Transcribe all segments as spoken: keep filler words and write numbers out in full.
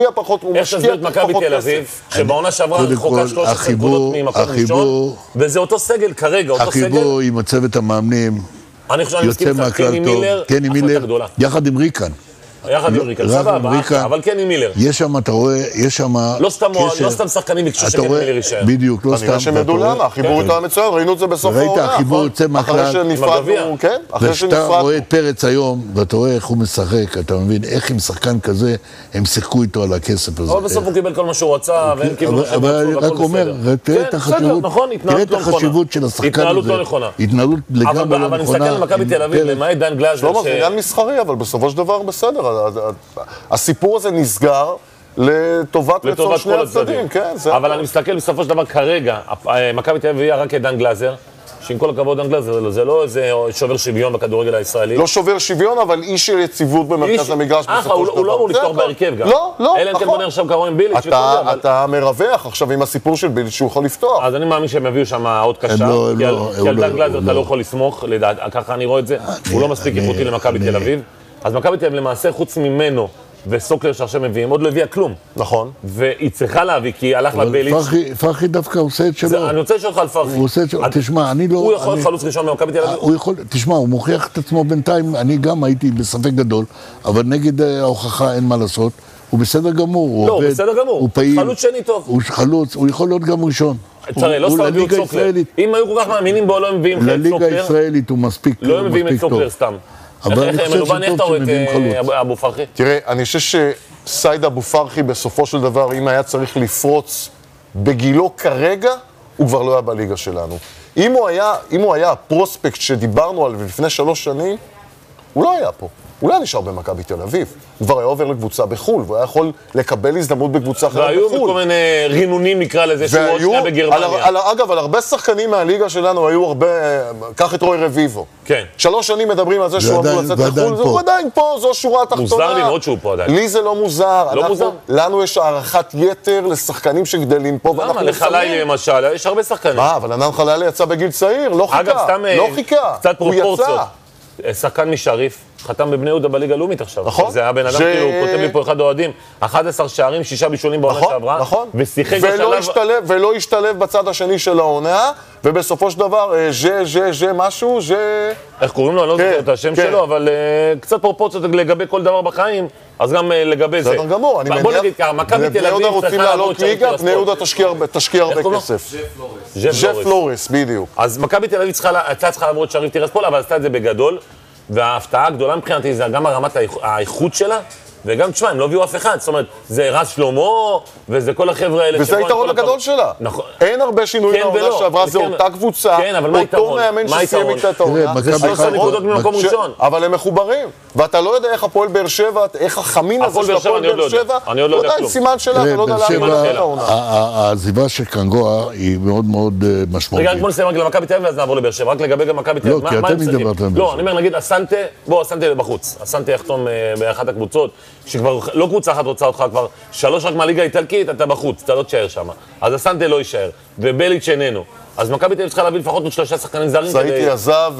פחות, הוא איך משקיע תסביר את פחות מכבי כסף. תל אביב, שבעונה שעברה רחוקה שלוש עשרה נקודות ממקום ראשון, וזה אותו סגל כרגע, אותו סגל. החיבור עם הצוות המאמנים, יוצא מהכלל טוב, קני מילר, יחד עם ריקן. יחד עם ריקן, סבבה, אבל קני מילר. יש שם, אתה רואה, יש שם לא סתם שחקנים ביקשו שקני מילר יישאר. בדיוק, לא סתם. אני חושב שמדעו למה, החיבור איתו המצוין, ראינו את זה בסוף העונה. ראית, החיבור יוצא מהכלל. אחרי שנפרדנו, כן, אחרי ושאתה שנפרדנו. רואה את פרץ היום, ואתה רואה איך הוא משחק, אתה מבין, איך עם שחקן כזה, הם שיחקו איתו על הכסף הזה. אבל בסוף הוא קיבל כל מה שהוא רצה, והם קיבלו אבל אני רק אומר, תראה את החשיבות של השחקן הזה. התנהלות לא נכונה. התנהלות לגמרי לא נכונה. אבל אני מסתכל על מכבי תל אביב, למעט דן גלאזר. שלמה, זה עניין מסחרי, אבל בסופו של דבר בסדר. הסיפור הזה נסגר לטובת רצון שני הצדדים, כן. אבל אני מסתכל בסופו של דבר כרגע, מכבי תל אביב רק את דן גלאזר, שעם כל הכבוד דן גלאזר, זה לא איזה שובר שוויון בכדורגל הישראלי. לא שובר שוויון, אבל איש של יציבות במרכז המגרש בסופו של דבר. הוא לא אמור לפתוח בהרכב גם. לא, לא, אלא אם כן בונה עכשיו קרוב עם ביליץ'. אתה מרווח עכשיו עם הסיפור של ביליץ' שהוא יכול לפתוח. אז אני מאמין שהם הביאו שם עוד קשה, כי על דן גלאזר אתה לא יכול לסמוך, ככה אני רואה את זה. הוא לא מספיק איכותי למכבי תל אביב. אז מכבי תל אביב למעשה חוץ ממנו וסוקלר שעכשיו מביאים, עוד לא הביאה כלום. נכון. והיא צריכה להביא, כי הלך לביליץ'. פרחי דווקא עושה את שלו. אני רוצה לשאול לך על פרחי. הוא עושה את שלו, תשמע, אני לא... הוא יכול להיות חלוץ ראשון במכבי תל אביב? הוא יכול, תשמע, הוא מוכיח את עצמו בינתיים, אני גם הייתי בספק גדול, אבל נגד ההוכחה אין מה לעשות. הוא בסדר גמור, לא, הוא בסדר גמור. הוא פעיל. חלוץ שני טוב. הוא חלוץ, הוא יכול להיות גם ראשון. תראה, לא סתם הביאו את סוקלר. אם היו כל כך מאמינים בו, לא מביאים את סוקלר. לליגה הישראלית הוא מספיק טוב. לא מביאים את סוקלר סתם. אבל אני חושב שטוב שמביאים חלוץ. אבו פרחי? תראה, אני חושב שסייד אבו פרחי בסופו של דבר, אם היה צריך לפרוץ בגילו כרגע, הוא כבר לא היה בליגה שלנו. אם הוא היה, אם הוא היה הפרוספקט שדיברנו עליו לפני שלוש שנים, הוא לא היה פה. הוא לא היה נשאר במכבי תל אביב. הוא כבר היה עובר לקבוצה בחול, והוא היה יכול לקבל הזדמנות בקבוצה אחרת בחול. והיו בכל מיני רינונים, נקרא לזה, שהוא עוד שנייה בגרמניה. על, אגב, על הרבה שחקנים מהליגה שלנו היו הרבה... קח את רוי רביבו. כן. שלוש שנים מדברים על זה שהוא אמור לצאת לחול, הוא עדיין פה, זו שורה התחתונה. מוזר לי מאוד שהוא פה עדיין. לי זה לא מוזר. לא מוזר? לנו יש הערכת יתר לשחקנים שגדלים פה, למה? לחלילי למשל, יש הרבה שחקנים. מה, אבל ענן חלילי יצא בגיל צעיר, לא חיכה. לא חיכה. קצת פרופורציות. שחקן משריף, חתם בבני יהודה בליגה הלאומית עכשיו. נכון. זה היה בן אדם, כאילו, הוא כותב לי פה אחד אוהדים, אחד עשר שערים, שישה בישולים בעונה שעברה. נכון, ושיחק בשלב... ולא השתלב בצד השני של העונה, ובסופו של דבר, ז'ה, ז'ה, ז'ה, משהו, ז'ה... איך קוראים לו? אני לא זוכר את השם שלו, אבל קצת פרופורציות לגבי כל דבר בחיים, אז גם לגבי זה. בסדר גמור, אני מניח... בוא נגיד ככה, מכבי תל אביב רוצים לעלות ליגה, בני יהודה תשקיע הרבה כסף. ז'ה פלורס, בדיוק. אז מכבי תל אביב צריכה לעבור את שריף טירספול, אבל עשתה את זה בגדול, וההפתעה הגדולה מבחינתי זה גם הרמת האיכות שלה, וגם, תשמע, הם לא הביאו אף אחד, זאת אומרת, זה רז שלמה, וזה כל החבר'ה האלה... וזה היתרון הגדול שלה. נכון. אין הרבה שינויים לעונה שעברה, זה אותה קבוצה, אותו מאמן שסיים איתה את העונה. זה שלושה נקודות ממקום ראשון. אבל הם מחוברים, ואתה לא יודע איך הפועל באר שבע, איך החמין הזה של הפועל באר שבע, אני עוד לא יודע כלום. סימן שלה, אתה לא יודע למה את העונה. העזיבה של קנגואה היא מאוד מאוד משמעותית. רגע, בוא נסיים רק למכבי תל אביב, ואז נעבור לבאר שבע. רק לגבי גם מכבי תל אביב. לא, כי אתם מדברתם. לא, אני אומר, נגיד, אסנטה, בוא, אסנטה בחוץ. אסנטה יחתום באחת הקבוצות, שכבר לא קבוצה אחת רוצה אותך, כבר שלוש רק מהליגה האיטלקית, אתה בחוץ, אתה לא תשאר שם. אז אסנטה לא יישאר, וביליץ' איננו. אז מכבי תל אביב צריכה להביא לפחות עוד שלושה שחקנים זרים. סאיטי עזב,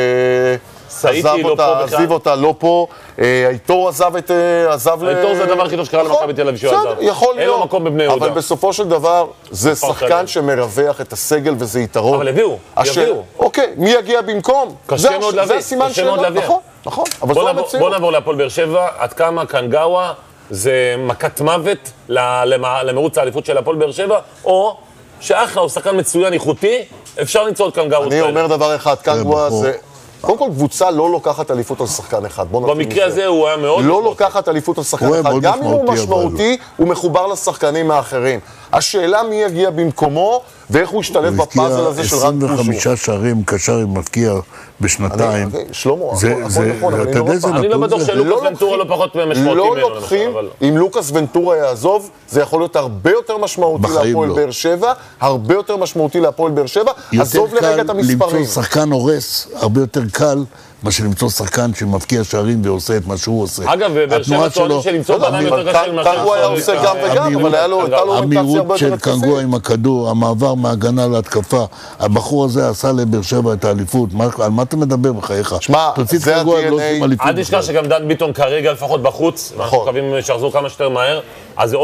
עזיב אותה לא פה, איתור עזב את... איתור זה הדבר הכי טוב שקרה למכבי תל אביב שהוא עזב. אין לו מקום בבני יהודה. אבל בסופו של דבר, זה שחקן שמרווח את הסגל וזה יתרון. אבל הביאו, יביאו. אוקיי, מי יגיע במקום? קשה מאוד להביא, קשה מאוד להביא. נכון, נכון. בוא נעבור להפועל באר שבע, עד כמה קנגאווה זה מכת מוות למרוץ האליפות של הפועל באר שבע, או שאחלה הוא שחקן מצוין איכותי, אפשר למצוא את קנגאווה. אני אומר דבר אחד, קנגאווה זה... קודם כל, קבוצה לא לוקחת אליפות על שחקן אחד. במקרה הזה הוא היה מאוד... לא לוקחת אליפות על שחקן אחד. גם אם הוא משמעותי, הוא מחובר לשחקנים האחרים. השאלה מי יגיע במקומו, ואיך הוא ישתלב בפאזל הזה של רן קושו. עשרים וחמישה שערים קשר עם מפקיע בשנתיים. שלמה, הכל נכון, אבל אני לא בטוח שלוקאס ונטורה לא פחות משמעותי. לא לוקחים, אם לוקאס ונטורה יעזוב, זה יכול להיות הרבה יותר משמעותי להפועל באר שבע, הרבה יותר משמעותי להפועל באר שבע. עזוב לרגע את המספרים. יותר קל למצוא שחקן הורס, הרבה יותר קל מה שלמצוא שחקן שמפקיע שערים ועושה את מה שהוא עושה. אגב, ובאר שבע טוענים שלמצוא בניים יותר קשה למה קנגאווה היה עושה גם וגם, אבל היה לו אוריינטציה הרבה יותר התקפית. המהירות של קנגאווה עם הכדור, המעבר מהגנה להתקפה, הבחור הזה עשה לבאר שבע את האליפות. על מה אתה מדבר בחייך? שמע, זה ה-די אן איי. עד נשכח שגם דן ביטון כרגע לפחות בחוץ, אנחנו מקווים שיחזור כמה שיותר מהר.